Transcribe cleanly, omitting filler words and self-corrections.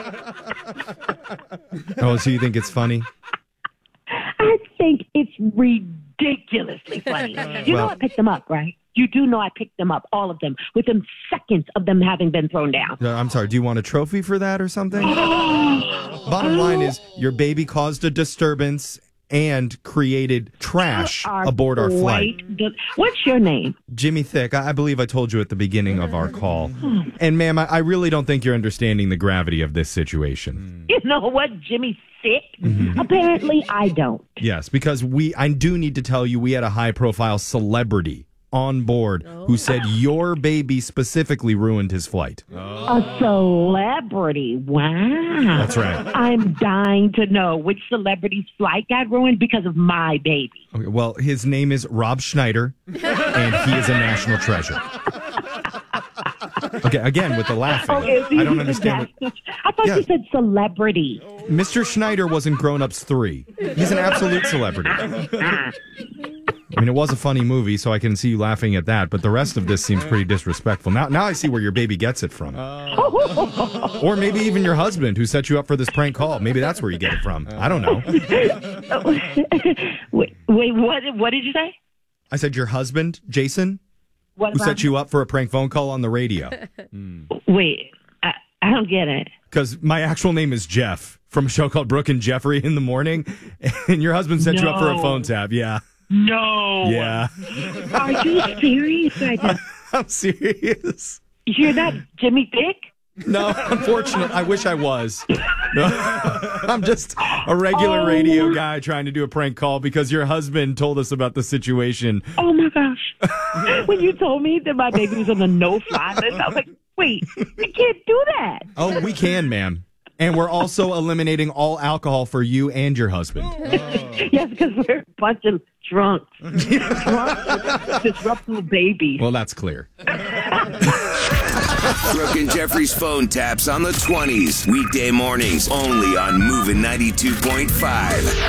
Oh, so you think it's funny? I think it's ridiculously funny. You know I picked them up, right? You do know I picked them up, all of them, within seconds of them having been thrown down. I'm sorry, do you want a trophy for that or something? Bottom line is, your baby caused a disturbance and created trash aboard our flight. What's your name? Jimmy Thick. I believe I told you at the beginning of our call. And ma'am, I really don't think you're understanding the gravity of this situation. You know what, Jimmy Thick? Apparently I don't. Yes, because I do need to tell you, we had a high-profile celebrity on board who said your baby specifically ruined his flight. A celebrity. Wow. That's right. I'm dying to know which celebrity's flight got ruined because of my baby. Okay, well, his name is Rob Schneider, and he is a national treasure. Okay, again, with the laughing. Okay, I don't understand. I thought you said celebrity. Mr. Schneider was in Grown Ups 3. He's an absolute celebrity. I mean, it was a funny movie, so I can see you laughing at that, but the rest of this seems pretty disrespectful. Now I see where your baby gets it from. Or maybe even your husband who set you up for this prank call. Maybe that's where you get it from. I don't know. Wait, what did you say? I said your husband, Jason, who set you up for a prank phone call on the radio. Wait, I don't get it. Because my actual name is Jeff from a show called Brooke and Jeffrey in the Morning, and your husband set you up for a phone tab. Yeah. No. Yeah. Are you serious right now? I'm serious. You're not Jimmy Thick? No, unfortunately, I wish I was. No, I'm just a regular radio guy trying to do a prank call because your husband told us about the situation. Oh, my gosh. When you told me that my baby was on the no-fly list, I was like, wait, I can't do that. Oh, we can, ma'am. And we're also eliminating all alcohol for you and your husband. Yes, because we're a bunch of drunks. Disruptible babies. Well, that's clear. Brooke and Jeffrey's phone taps on the 20s. Weekday mornings only on Moving 92.5.